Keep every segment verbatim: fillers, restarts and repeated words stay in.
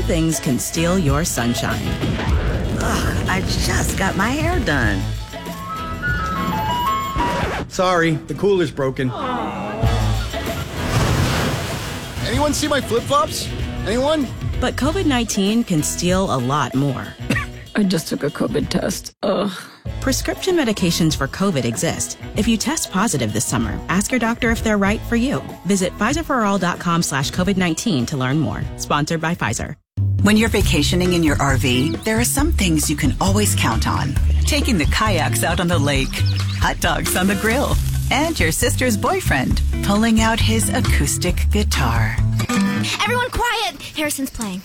Some things can steal your sunshine. Ugh, I just got my hair done. Sorry, the cooler's broken. Anyone see my flip-flops? Anyone? But COVID nineteen can steal a lot more. I just took a COVID test. Ugh. Prescription medications for COVID exist. If you test positive this summer, ask your doctor if they're right for you. Visit Pfizer for all dot com slash COVID nineteen to learn more. Sponsored by Pfizer. When you're vacationing in your R V, there are some things you can always count on. Taking the kayaks out on the lake, hot dogs on the grill, and your sister's boyfriend pulling out his acoustic guitar. Everyone quiet! Harrison's playing.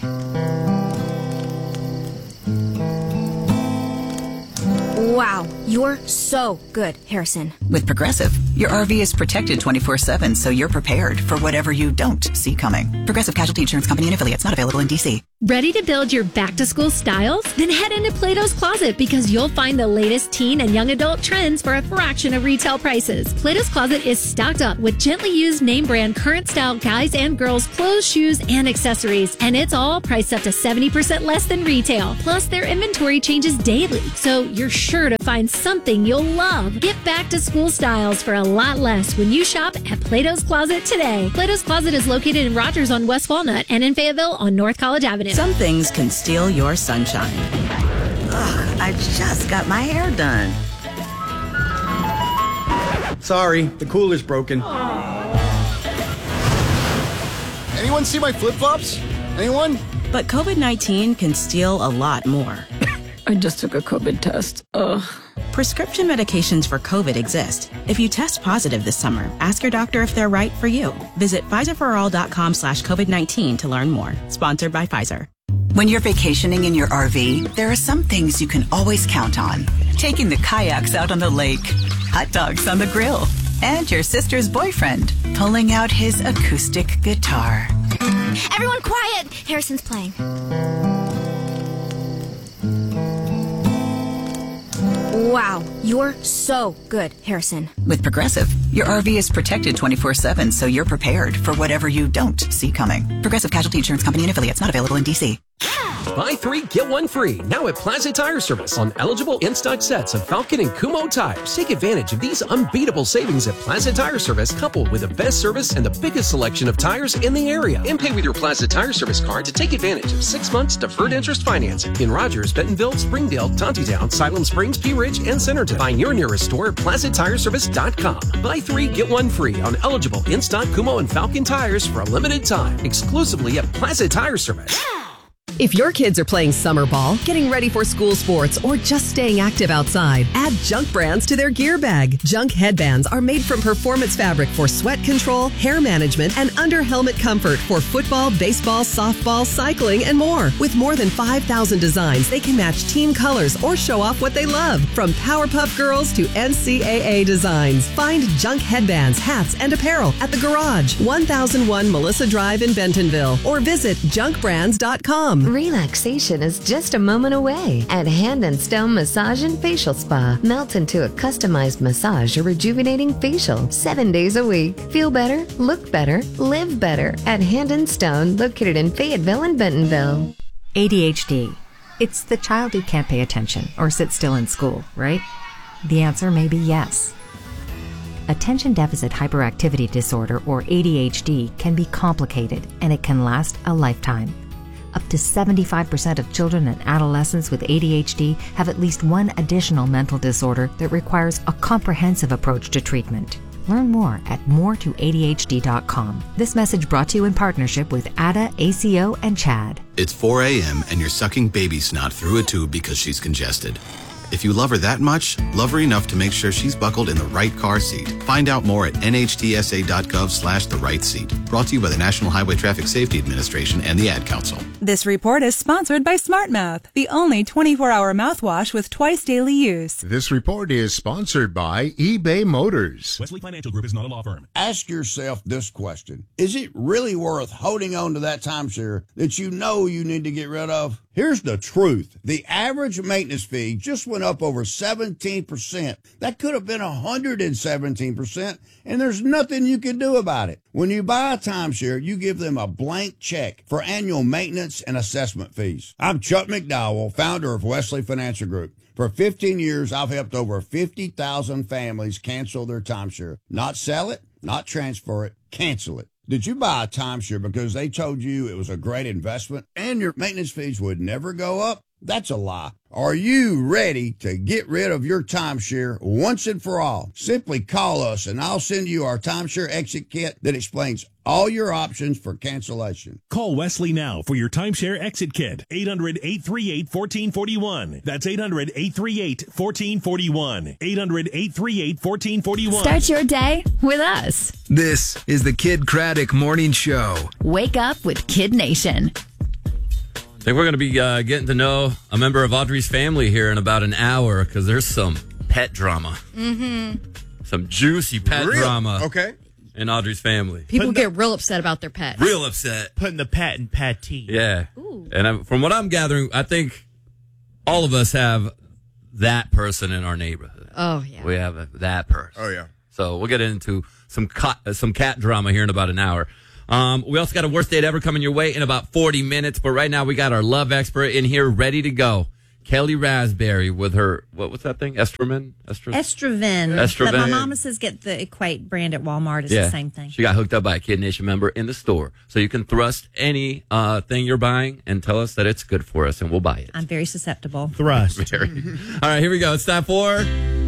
Wow, you're so good, Harrison. With Progressive, your R V is protected twenty-four seven, so you're prepared for whatever you don't see coming. Progressive Casualty Insurance Company and affiliates, not available in D C. Ready to build your back-to-school styles? Then head into Plato's Closet because you'll find the latest teen and young adult trends for a fraction of retail prices. Plato's Closet is stocked up with gently used name brand current style guys and girls clothes, shoes, and accessories. And it's all priced up to seventy percent less than retail. Plus, their inventory changes daily, so you're sure to find something you'll love. Get back-to-school styles for a lot less when you shop at Plato's Closet today. Plato's Closet is located in Rogers on West Walnut and in Fayetteville on North College Avenue. Some things can steal your sunshine. Ugh, I just got my hair done. Sorry, the cooler's broken. Anyone see my flip-flops? Anyone? But COVID nineteen can steal a lot more. I just took a COVID test. Ugh. Prescription medications for COVID exist. If you test positive this summer, ask your doctor if they're right for you. Visit Pfizer for all dot com slash COVID nineteen to learn more. Sponsored by Pfizer. When you're vacationing in your R V, there are some things you can always count on. Taking the kayaks out on the lake, hot dogs on the grill, and your sister's boyfriend pulling out his acoustic guitar. Everyone quiet! Harrison's playing. Wow, you're so good, Harrison. With Progressive, your R V is protected twenty-four seven, so you're prepared for whatever you don't see coming. Progressive Casualty Insurance Company and affiliates, not available in D C. Buy three, get one free. Now at Plaza Tire Service on eligible in-stock sets of Falcon and Kumho tires. Take advantage of these unbeatable savings at Plaza Tire Service, coupled with the best service and the biggest selection of tires in the area. And pay with your Plaza Tire Service card to take advantage of six months deferred interest financing in Rogers, Bentonville, Springdale, Tontitown, Siloam Springs, Pea Ridge, and Centerton. Find your nearest store at plaza tire service dot com. Buy three, get one free on eligible in-stock Kumho and Falcon tires for a limited time, exclusively at Plaza Tire Service. If your kids are playing summer ball, getting ready for school sports, or just staying active outside, add Junk Brands to their gear bag. Junk headbands are made from performance fabric for sweat control, hair management, and under-helmet comfort for football, baseball, softball, cycling, and more. With more than five thousand designs, they can match team colors or show off what they love, from Powerpuff Girls to N C A A designs. Find Junk headbands, hats, and apparel at the Garage, one thousand one Melissa Drive in Bentonville, or visit junk brands dot com. Relaxation is just a moment away at Hand and Stone Massage and Facial Spa. Melt into a customized massage or rejuvenating facial seven days a week. Feel better, look better, live better at Hand and Stone, located in Fayetteville and Bentonville. A D H D. It's the child who can't pay attention or sit still in school, right? The answer may be yes. Attention Deficit Hyperactivity Disorder, or A D H D, can be complicated and it can last a lifetime. Up to seventy-five percent of children and adolescents with A D H D have at least one additional mental disorder that requires a comprehensive approach to treatment. Learn more at more to A D H D dot com. This message brought to you in partnership with A D A, A C O, and CHAD. It's four a.m. and you're sucking baby snot through a tube because she's congested. If you love her that much, love her enough to make sure she's buckled in the right car seat. Find out more at N H T S A dot gov slash the right seat. Brought to you by the National Highway Traffic Safety Administration and the Ad Council. This report is sponsored by SmartMouth, the only twenty-four hour mouthwash with twice daily use. This report is sponsored by eBay Motors. Wesley Financial Group is not a law firm. Ask yourself this question. Is it really worth holding on to that timeshare that you know you need to get rid of? Here's the truth. The average maintenance fee just went up over seventeen percent. That could have been one hundred seventeen percent, and there's nothing you can do about it. When you buy a timeshare, you give them a blank check for annual maintenance and assessment fees. I'm Chuck McDowell, founder of Wesley Financial Group. For fifteen years, I've helped over fifty thousand families cancel their timeshare. Not sell it, not transfer it, cancel it. Did you buy a timeshare because they told you it was a great investment and your maintenance fees would never go up? That's a lie. Are you ready to get rid of your timeshare once and for all? Simply call us and I'll send you our timeshare exit kit that explains all your options for cancellation. Call Wesley now for your timeshare exit kit. eight hundred, eight three eight, one four four one. That's eight hundred, eight three eight, one four four one. eight hundred, eight three eight, one four four one. Start your day with us. This is the Kid Craddock Morning Show. Wake up with Kid Nation. I think we're going to be uh, getting to know a member of Audrey's family here in about an hour because there's some pet drama. Mm-hmm. Some juicy pet Real? drama. Okay. In Audrey's family. People get real upset about their pets. Real upset. Putting the pet in patty. Yeah. Ooh. And I, from what I'm gathering, I think all of us have that person in our neighborhood. Oh, yeah. We have a, that person. Oh, yeah. So we'll get into some cat, uh, some cat drama here in about an hour. Um, we also got a worst date ever coming your way in about forty minutes. But right now we got our love expert in here ready to go. Kelly Raspberry with her, what was that thing? Estromen? Estrogen? Estroven. Estroven. But my mama says get the Equate brand at Walmart. It's Yeah. the same thing. She got hooked up by a Kid Nation member in the store. So you can thrust any uh, thing you're buying and tell us that it's good for us and we'll buy it. I'm very susceptible. Thrust. Very. All right, here we go. It's time for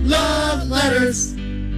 Love letters.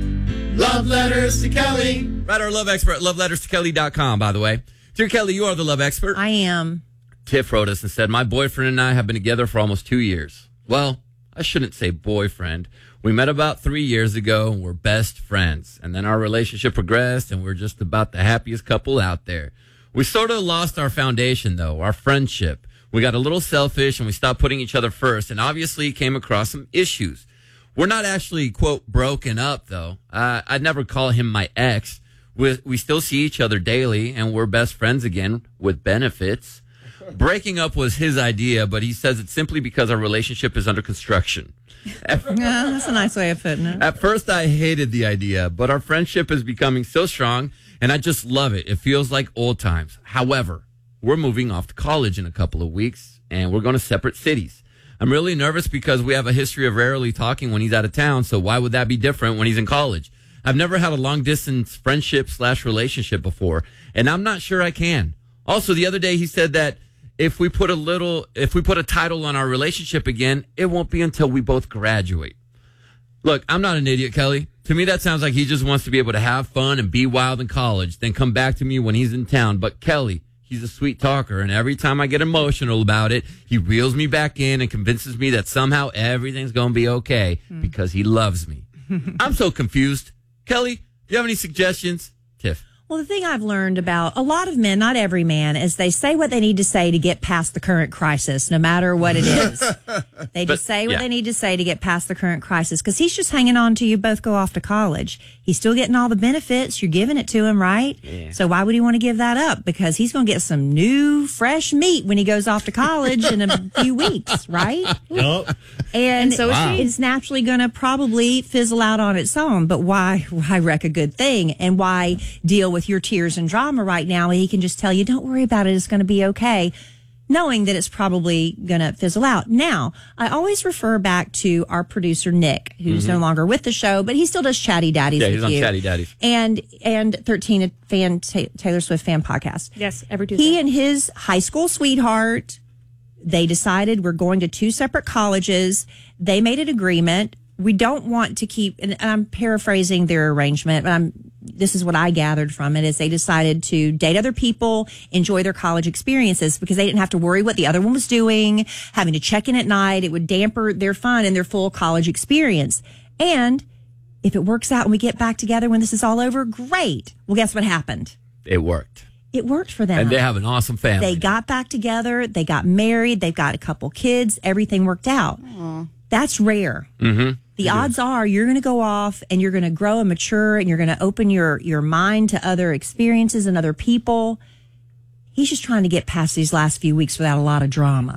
Love letters to Kelly. Write our love expert, love letters to kelly dot com, by the way. Dear Kelly, you are the love expert. I am. Tiff wrote us and said, my boyfriend and I have been together for almost two years. Well, I shouldn't say boyfriend. We met about three years ago and we're best friends. And then our relationship progressed and we're just about the happiest couple out there. We sort of lost our foundation, though, our friendship. We got a little selfish and we stopped putting each other first and obviously came across some issues. We're not actually, quote, broken up, though. Uh, I'd never call him my ex. We, we still see each other daily, and we're best friends again with benefits. Breaking up was his idea, but he says it's simply because our relationship is under construction. At, Yeah, that's a nice way of putting it. at first, I hated the idea, but our friendship is becoming so strong, and I just love it. It feels like old times. However, we're moving off to college in a couple of weeks, and we're going to separate cities. I'm really nervous because we have a history of rarely talking when he's out of town, so why would that be different when he's in college? I've never had a long-distance friendship slash relationship before, and I'm not sure I can. Also, the other day he said that if we put a little, if we put a title on our relationship again, it won't be until we both graduate. Look, I'm not an idiot, Kelly. To me, that sounds like he just wants to be able to have fun and be wild in college, then come back to me when he's in town. But Kelly, he's a sweet talker, and every time I get emotional about it, he reels me back in and convinces me that somehow everything's going to be okay Hmm. because he loves me. I'm so confused. Kelly, do you have any suggestions? Tiff. Well, the thing I've learned about a lot of men, not every man, is they say what they need to say to get past the current crisis, no matter what it is. They just But, say what yeah. they need to say to get past the current crisis because he's just hanging on to you both go off to college. He's still getting all the benefits. You're giving it to him, right? Yeah. So why would he want to give that up? Because he's going to get some new, fresh meat when he goes off to college in a few weeks, right? Yup. And, And so is wow. she. It's naturally going to probably fizzle out on its own. But why, why wreck a good thing? And why deal with your tears and drama right now when he can just tell you, don't worry about it, it's going to be okay, knowing that it's probably going to fizzle out. Now, I always refer back to our producer, Nick, who's Mhm. no longer with the show, but he still does Chatty Daddies Yeah, with he's on you. Chatty Daddies. And, and thirteen, a fan, Ta- Taylor Swift fan podcast. Yes, every Tuesday. He and his high school sweetheart, they decided we're going to two separate colleges. They made an agreement. We don't want to keep, and I'm paraphrasing their arrangement, but I'm, this is what I gathered from it, is they decided to date other people, enjoy their college experiences because they didn't have to worry what the other one was doing, having to check in at night. It would damper their fun and their full college experience. And if it works out and we get back together when this is all over, great. Well, guess what happened? It worked. It worked for them. And they have an awesome family. They got back together. They got married. They've got a couple kids. Everything worked out. That's rare. Mm-hmm. The odds are you're going to go off and you're going to grow and mature and you're going to open your, your mind to other experiences and other people. He's just trying to get past these last few weeks without a lot of drama.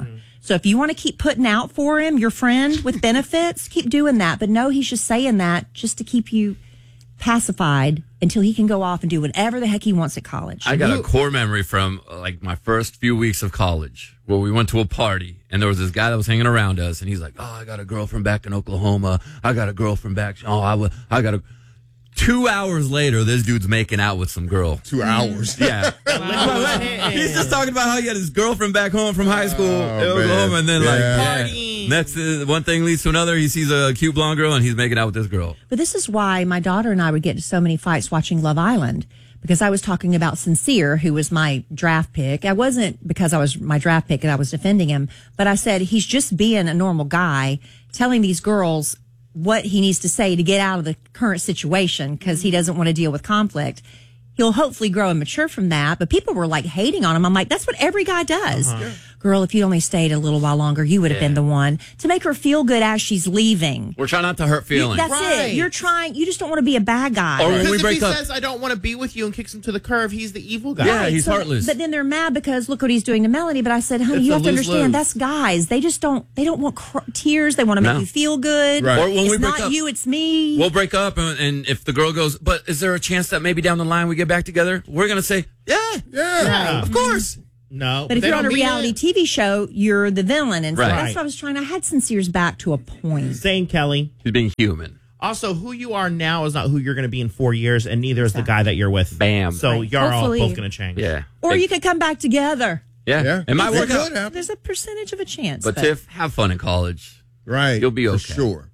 So if you want to keep putting out for him, your friend with benefits, keep doing that. But no, he's just saying that just to keep you pacified until he can go off and do whatever the heck he wants at college. I got a core memory from uh, like my first few weeks of college where we went to a party and there was this guy that was hanging around us and he's like, oh, I got a girlfriend back in Oklahoma. I got a girlfriend back. Oh, I, w- I got a... Two hours later, this dude's making out with some girl. Two hours? Yeah. Wow. He's just talking about how he had his girlfriend back home from high school Oh, in Oklahoma, man. and then Yeah. like, yeah. Next, uh, one thing leads to another. He sees a cute blonde girl, and he's making out with this girl. But this is why my daughter and I would get into so many fights watching Love Island, because I was talking about Sincere, who was my draft pick. I wasn't because I was my draft pick and I was defending him, but I said he's just being a normal guy, telling these girls what he needs to say to get out of the current situation because he doesn't want to deal with conflict. He'll hopefully grow and mature from that. But people were like hating on him. I'm like, that's what every guy does. Uh-huh. Girl, if you'd only stayed a little while longer, you would have Yeah. been the one to make her feel good as she's leaving. We're trying not to hurt feelings. That's Right. it. You're trying, you just don't want to be a bad guy. Or when Because we if break he up- says, I don't want to be with you and kicks him to the curb, he's the evil guy. Yeah, he's So- heartless. But then they're mad because look what he's doing to Melanie. But I said, honey, It's you a have to lose-lose. understand that's guys. They just don't, they don't want cr- tears. They want to make No. you feel good. Right. Or when it's we break not up- you, it's me. We'll break up, and, and if the girl goes, but is there a chance that maybe down the line we get back together? We're going to say, yeah, Yeah. of course. No. But if they you're on a don't mean reality it. T V show, you're the villain. And so Right. that's what I was trying. I had Sincere's back to a point. Same, Kelly. He's being human. Also, who you are now is not who you're going to be in four years, and neither is the guy that you're with. Bam. So Right. you're Hopefully. all both going to change. Yeah. Or Hey, you could come back together. yeah. Yeah. It might It work could out. happen. There's a percentage of a chance. But Tiff, have fun in college. Right. You'll be For okay. sure.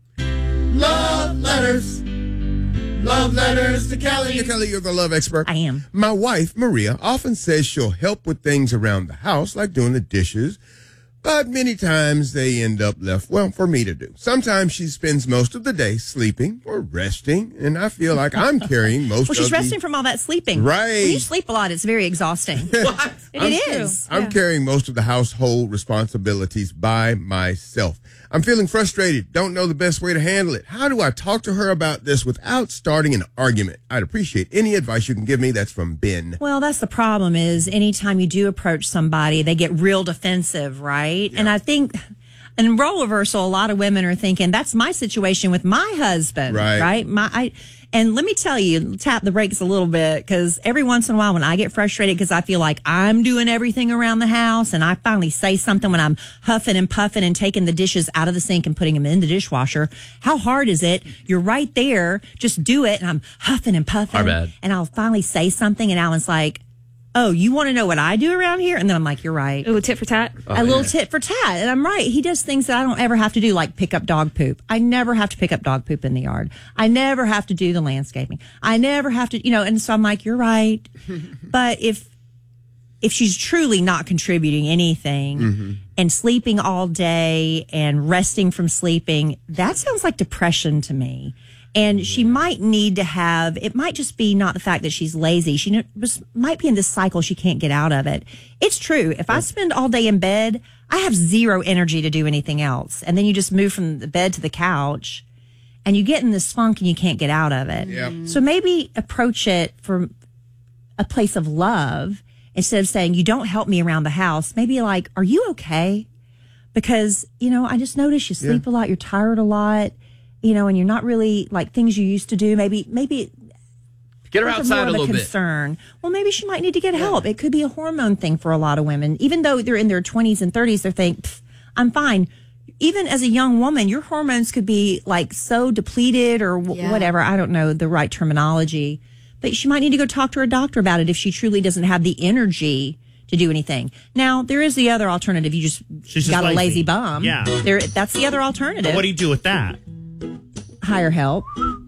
Love letters. Love letters to Kelly. Hey, Kelly, you're the love expert. I am. My wife, Maria, often says she'll help with things around the house, like doing the dishes, but many times they end up left, well, for me to do. Sometimes she spends most of the day sleeping or resting, and I feel like I'm carrying most Well, she's of resting the... from all that sleeping. Right. When you sleep a lot, it's very exhausting. What? It I'm- is. I'm carrying most of the household responsibilities by myself. I'm feeling frustrated, don't know the best way to handle it. How do I talk to her about this without starting an argument? I'd appreciate any advice you can give me. That's from Ben. Well, that's the problem is anytime you do approach somebody, they get real defensive, right? And I think in role reversal, a lot of women are thinking, that's my situation with my husband, Right. right? My, I, and let me tell you, tap the brakes a little bit because every once in a while when I get frustrated because I feel like I'm doing everything around the house and I finally say something when I'm huffing and puffing and taking the dishes out of the sink and putting them in the dishwasher. How hard is it? You're right there. Just do it. And I'm huffing and puffing. Our bad. And I'll finally say something and Alan's like, oh, you want to know what I do around here? And then I'm like, you're right. Ooh, tit for tat. Oh, a little yeah. tit for tat. And I'm right. He does things that I don't ever have to do, like pick up dog poop. I never have to pick up dog poop in the yard. I never have to do the landscaping. I never have to, you know, and so I'm like, you're right. But if, if she's truly not contributing anything Mm-hmm. and sleeping all day and resting from sleeping, that sounds like depression to me. And she might need to have, it might just be not the fact that she's lazy. She n- just might be in this cycle. She can't get out of it. It's true. If I spend all day in bed, I have zero energy to do anything else. And then you just move from the bed to the couch and you get in this funk and you can't get out of it. Yep. So maybe approach it from a place of love instead of saying, you don't help me around the house. Maybe like, are you okay? Because, you know, I just noticed you sleep a lot. You're tired a lot. You know, and you're not really like things you used to do. Maybe, maybe Get her that's outside more a of little bit. concern. Well, maybe she might need to get help. It could be a hormone thing for a lot of women. Even though they're in their twenties and thirties, they think, I'm fine. Even as a young woman, your hormones could be like so depleted or w- Yeah. whatever. I don't know the right terminology, but she might need to go talk to her doctor about it if she truly doesn't have the energy to do anything. Now, there is the other alternative. You just She's just got a lazy. lazy bum. Yeah. There, that's the other alternative. But what do you do with that? Hire help.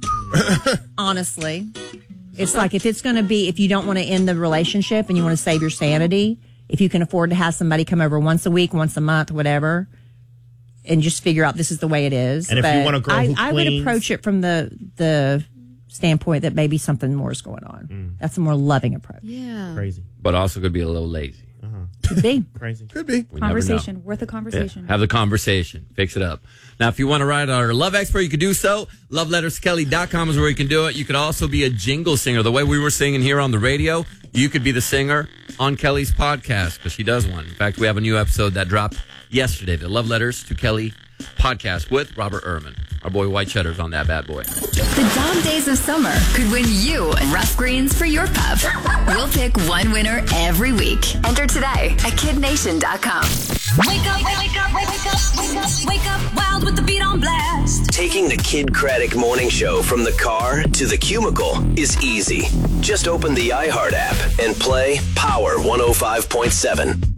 Honestly, it's like if it's going to be, if you don't want to end the relationship and you want to save your sanity, if you can afford to have somebody come over once a week, once a month, whatever, and just figure out this is the way it is. And if you But want a girl I, who I would cleans- approach it from the the standpoint that maybe something more is going on. That's a more loving approach. Yeah. Crazy. But also could be a little lazy. Could be. Crazy. Could be. We never know. Conversation. Worth a conversation. Yeah, have the conversation. Fix it up. Now, if you want to write our love expert, you can do so. love letters kelly dot com is where you can do it. You could also be a jingle singer. The way we were singing here on the radio, You could be the singer on Kelly's podcast because she does one. In fact, we have a new episode that dropped yesterday, the Love Letters to Kelly podcast with Robert Ehrman. Our boy White Cheddar's on that bad boy. The dog days of summer could win you rough greens for your pup. We'll pick one winner every week. Enter today at kid nation dot com. Wake up, wake up, wake up, wake up, wake up, wild with the beat on blast. Taking the Kid Craddock Morning Show from the car to the cubicle is easy. Just open the iHeart app and play Power one oh five point seven.